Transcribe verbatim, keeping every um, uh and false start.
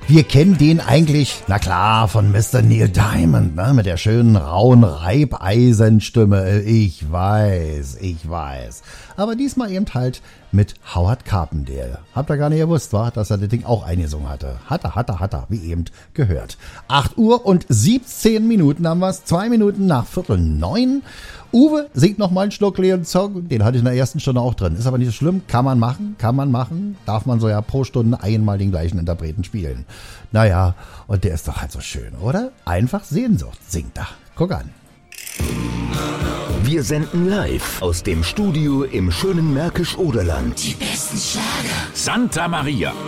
Wir kennen den eigentlich, na klar, von Mister Neil Diamond, ne, mit der schönen rauen Reibeisenstimme. Ich weiß, ich weiß. Aber diesmal eben halt mit Howard Carpendale. Habt ihr gar nicht gewusst, wa? Dass er das Ding auch eingesungen hatte. Hat er, hat er, hat er, wie eben gehört. acht Uhr und siebzehn Minuten haben wir's. Zwei Minuten nach Viertel neun. Uwe singt noch mal einen Schluck Leon Song. Den hatte ich in der ersten Stunde auch drin. Ist aber nicht so schlimm. Kann man machen, kann man machen. Darf man so ja pro Stunde einmal den gleichen Interpreten spielen. Naja, und der ist doch halt so schön, oder? Einfach Sehnsucht singt er. Guck an. Wir senden live aus dem Studio im schönen Märkisch-Oderland. Die besten Schlager. Santa Maria.